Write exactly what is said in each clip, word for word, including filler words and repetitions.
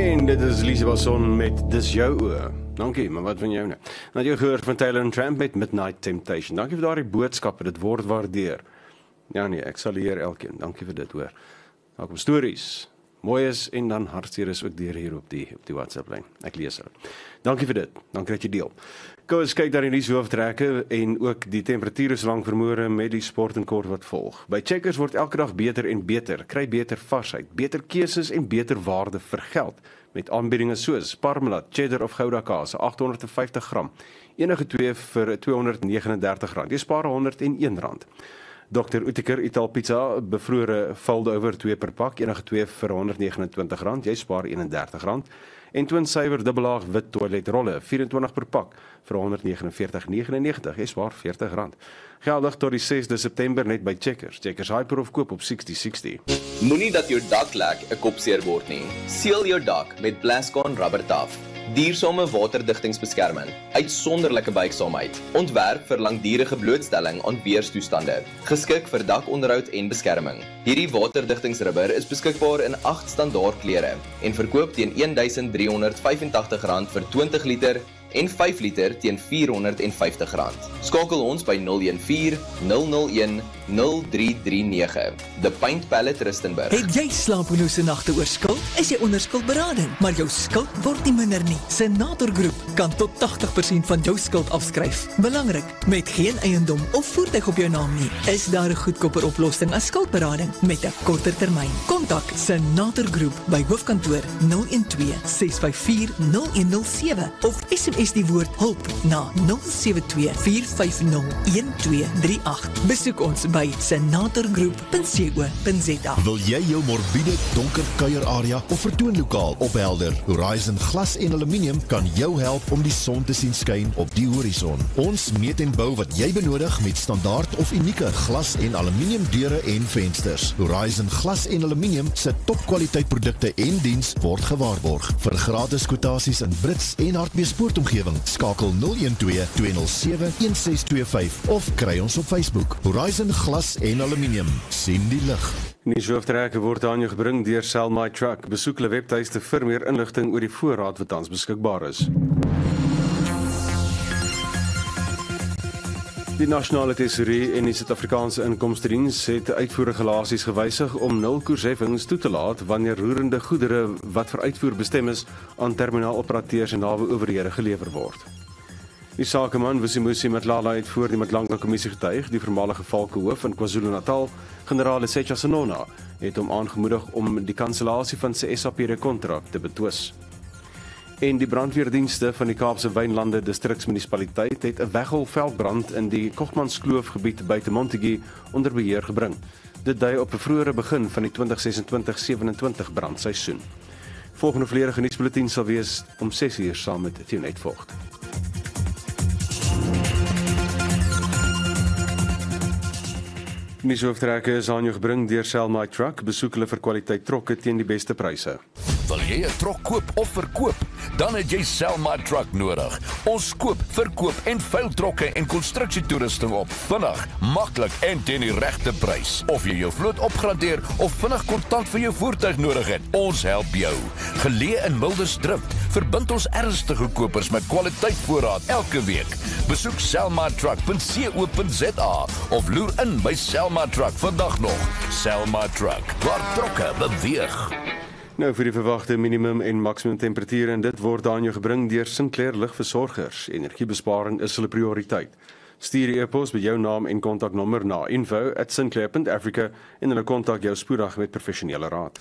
En dit is Lise Wasson met Dis Jou Oor. Dankie, maar wat van jou nou? Nou jy gehoor van Taylor and Tramp met Midnight Temptation. Dankie vir daardie boodskappe, dit word waardeer. Ja nee, ek sal hier elkeen. Dankie vir dit hoor. Daar kom stories. Mooi is en dan hartseer is ook deur hier op die op die WhatsApp lyn. Ek lees hulle. Dankie vir dit. Dankie dat jy deel. Kom ons kyk daar in die hooftrekke en ook die temperature so lank vermoere met die sport en kort wat volg. By Checkers word elke dag beter en beter. Kry beter varsheid, beter keuses en beter waarde vir geld met aanbiedinge soos parmalat, cheddar of gouda kaas, agt honderd en vyftig gram. Enige twee vir tweehonderd negenendertig rand. Jy spaar honderd en een rand. dokter Oetker Ital Pizza, bevrore fold-over twee per pak, enige twee vir honderd negenentwintig rand, jy spaar eenendertig rand. En Twin Saver dubbelaag wit toiletrolle, vyf-en-twintig per pak vir honderd negenenveertig negenennegentig, jy spaar veertig rand. Geldig tot die sesde September net by Checkers. Checkers Hyper of koop op sixty sixty. Moenie dat jou dak lek 'n kopseer word nie. Seël jou dak met Plascon rubber taf. Diersame waterdigtingsbeskerming, uitsonderlike buigsaamheid, ontwerp vir langdurige blootstelling aan weerstoestande, geskik vir dakonderhoud en beskerming. Hierdie waterdigtingsrubber is beskikbaar in agt standaard kleure en verkoop teen duisend driehonderd vyfentagtig rand vir twintig liter en vyf liter teen vierhonderd en vyftig rand. Skakel ons by nul een vier nul nul een nul drie drie nege. The Paint Palette Rustenburg. Het jy slapelose nagte oor skuld? Is jy onder skuldberading, maar jou skuld word nie minder nie. Senator Groep kan tot tachtig persent van jou skuld afskryf. Belangrik, met geen eiendom of voertuig op jou naam nie, is daar 'n goedkoper oplossing as skuldberading met 'n korter termyn. Kontak Senator Groep by hoofkantoor nul een twee ses vyf vier nul een nul sewe of S M S die woord hulp na nul sewe twee vier vyf nul een twee drie agt. Besoek ons by senatorgroep punt co punt za. Wil jy jou morbiede donker kuierarea of vertoonlokaal ophelder? Horizon Glas en Aluminium kan jou help om die son te sien skyn op die horison. Ons meet en bou wat jy benodig met standaard of unieke glas en aluminium deure en vensters. Horizon Glas en Aluminium se topkwaliteit produkte en diens word gewaarborg. Vir gratis kwotasies in Brits en Hartbeespoort omgewing, skakel nul een twee twee nul sewe een ses twee vyf of kry ons op Facebook. Horizon Glas en Aluminium, sien die lig. Die hooftrekke word aan jou gebring deur Sell My Truck. Besoek hulle webtuiste vir meer inligting oor die voorraad wat tans beskikbaar is. Die Nasionale Tesourie en die Suid-Afrikaanse Inkomstediens het uitvoerregulasies gewysig om nul koersheffings toe te laat wanneer roerende goedere wat vir uitvoer bestem is aan terminaaloperateurs en nawe owerhede gelewer word. Die sakeman Vusimusi Matlala het voor die Matlanga Kommissie getuig, die voormalige Valkehoof in KwaZulu-Natal, generaal Lesetja Senona, het hom aangemoedig om die kansellasie van sy S A P-kontrak te betwis. En die brandweerdienste van die Kaapse Wynlande Distriksmunisipaliteit het 'n weggolfveldbrand in die Kochmanskloof gebied buite Montague onder beheer gebring. Dit dui op 'n vroeëre begin van die twintig sesentwintig sewenentwintig brandseisoen. Volgende volledige nuusbulletin sal wees om ses uur saam met Tionet Vogt. Die hooftrekke is aan jou gebring deur Sell My Truck. Besoek hulle vir kwaliteit trokke teen die beste pryse. Wil jy 'n trok koop of verkoop? Dan het jy Sell My Truck nodig. Ons koop, verkoop en veil trokke en konstruksietoerusting op. Vinnig, maklik en teen die regte prys. Of jy jou vloot opgradeer of vinnig kontant vir jou voertuig nodig het, ons help jou. Geleë in Wildersdrift, verbind ons ernstige kopers met kwaliteit voorraad elke week. Besoek sell my truck punt co punt za of loer in by Sell My Truck vandag nog. Sell My Truck, waar trokke beweeg. Nou vir die verwagte minimum en maksimum temperature en dit word aan jou gebring deur Sinclair Ligversorgers. Energiebesparing is hulle prioriteit. Stuur die e-pos met jou naam en kontaknommer na info at sinclair punt africa en hulle kontak jou spoedig met professionele raad.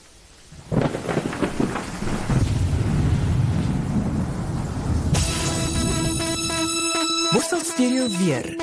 Worstel Stereo weer.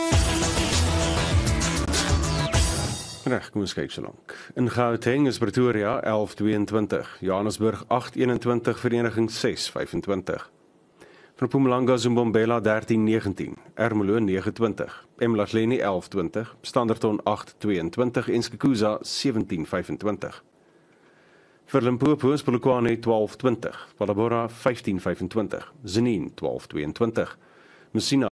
Reg, kom ons kyk so lank. In Gauteng is Pretoria elf tweeëntwintig, Johannesburg agt eenentwintig, Vereniging ses vyfentwintig. Van Mpumalanga Zimbombela dertien negentien, Ermelo nege twintig, eMlahleni elf twintig, Standerton agt tweeëntwintig en Skukuza sewentien vyfentwintig. Vir Limpopo is Polokwane twaalf twintig, Palabora vyftien vyfentwintig, Zenine twaalf tweeëntwintig, Messina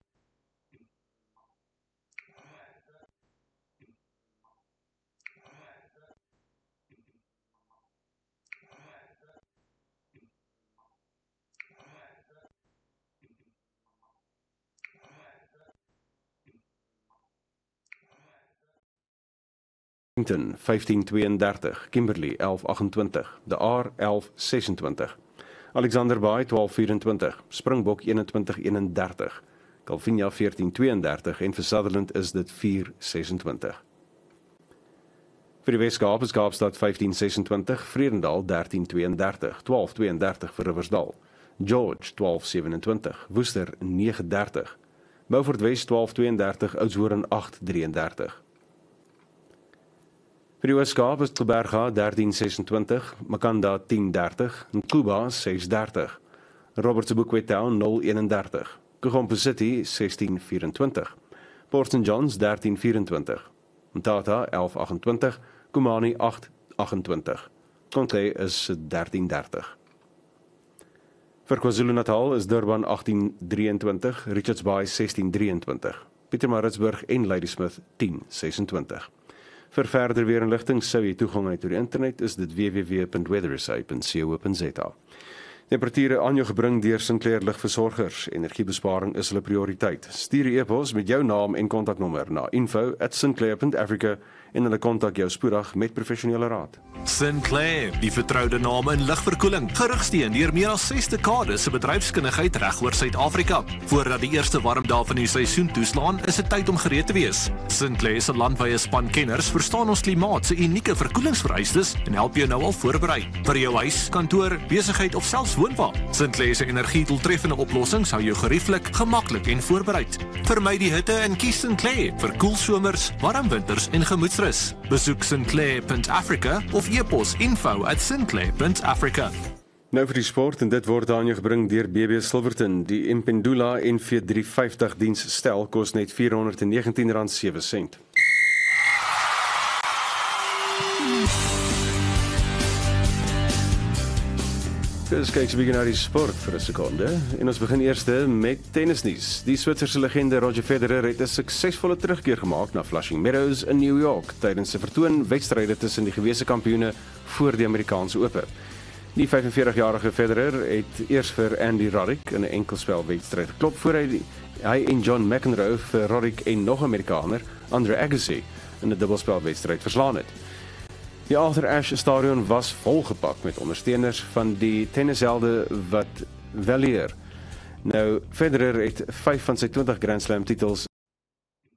vyftien tweeëndertig, Kimberley elf agentwintig, De Aar elf sesentwintig, Alexander Baai twaalf vyerentwintig, Springbok eenentwintig eenendertig, Calvinia veertien tweeëndertig en vir Sutherland is dit vier sesentwintig. Vir die Weskaap is Kaapstad vyftien sesentwintig, Vredendal dertien tweeëndertig, twaalf tweeëndertig vir Riversdal, George twaalf sewenentwintig, Woester nege dertig, Beaufort Wes twaalf tweeëndertig, Oudtshoorn agt drieëndertig. Vir die Weskaap is Tilberga dertien sesentwintig, Makanda tien dertig, Nkuba ses dertig, Robertsburg Town nul eenendertig, Kugompo City sestien vyerentwintig, Port Saint Johns dertien vyerentwintig, Mthatha elf agentwintig, Kumani agt agentwintig, Conte is dertien dertig. Vir KwaZulu-Natal is Durban agtien drieëntwintig, Richards Bay sestien drieëntwintig, Pietermaritzburg en Ladysmith tien sesentwintig. Vir verder weer inligting sou jy toegang het tot die internet is dit w w w punt weatherside punt co punt za. Temperature aan jou gebring deur Sinclair Ligversorgers. Energiebesparing is hulle prioriteit. Stuur 'n e-pos met jou naam en kontaknommer na info at sinclair punt africa en hulle kontak jou spoedig met professionele raad. Sinclair, die vertroude naam in ligverkoeling, gerugsteun deur meer as ses dekades se bedryfskundigheid regoor Suid-Afrika. Voordat die eerste warm dae van die seisoen toeslaan, is dit tyd om gereed te wees. Sinclair se landwyse span kenners verstaan ons klimaat se unieke verkoelingsvereistes en help jou nou al voorberei vir jou huis, kantoor, besigheid of selfs woonwa. Sinclair se energiedoeltreffende oplossings hou jou gerieflik, gemaklik en voorbereid. Vermy die hitte en kies Sinclair vir koel somers, warm winters en gemoedsrus. Besoek sinclair punt africa of e-pos info at sinclair punt africa. Nou vir die sport en dit word aan jou gebring deur B B Silverton. Die Impendula N V drie vyftig diens stel kos net vierhonderdnegentien rand sewe sent. Dus kyk, ons begin na die sport vir 'n sekonde en ons begin eers met tennisnuus. Die Switserse legende Roger Federer het 'n suksesvolle terugkeer gemaak na Flushing Meadows in New York tydens 'n vertoon wedstryde tussen die gewese kampioene voor die Amerikaanse Ope. Die vyfenveertig-jarige Federer het eers vir Andy Roddick in 'n enkelspelwedstryd geklop voor hy die, hy en John McEnroe vir Roddick en nog 'n Amerikaner, Andre Agassi, in 'n dubbelspelwedstryd verslaan het. Die Arthur Ashe Stadion was volgepak met ondersteuners van die tennishelde wat wel leer. Nou, Federer het vyf van sy twintig Grand Slam titels